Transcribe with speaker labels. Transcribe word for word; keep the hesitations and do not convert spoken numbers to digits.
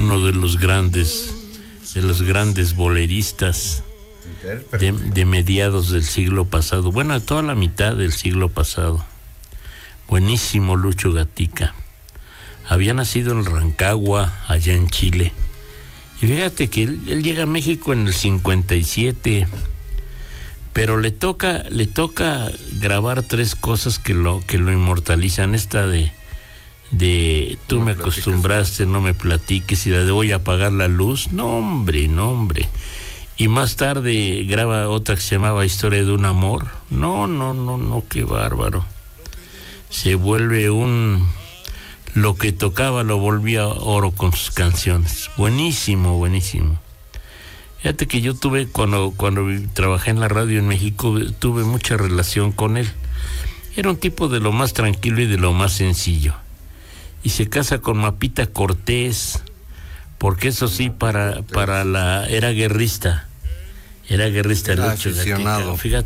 Speaker 1: uno de los grandes, de los grandes boleristas de, de mediados del siglo pasado, bueno, de toda la mitad del siglo pasado. Buenísimo Lucho Gatica. Había nacido en Rancagua, allá en Chile. Y fíjate que él, él llega a México en el cincuenta y siete, pero le toca, le toca grabar tres cosas que lo, que lo inmortalizan. Esta de, de tú me acostumbraste, no me platiques, y la de voy a apagar la luz. No, hombre, no, hombre. Y más tarde graba otra que se llamaba Historia de un amor. No, no, no, no, qué bárbaro. Se vuelve un... Lo que tocaba lo volvía oro con sus canciones. Buenísimo, buenísimo. Fíjate que yo tuve, cuando, cuando trabajé en la radio en México, tuve mucha relación con él. Era un tipo de lo más tranquilo y de lo más sencillo. Y se casa con Mapita Cortés, porque eso sí, para, para la... Era guerrista. Era guerrista.
Speaker 2: Era
Speaker 1: Lucho
Speaker 2: aficionado.
Speaker 1: Gatica. Fíjate.